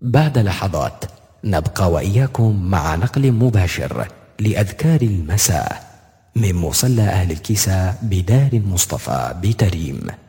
بعد لحظات نبقى وإياكم مع نقل مباشر لأذكار المساء من مصلى أهل الكيسة بدار المصطفى بتريم.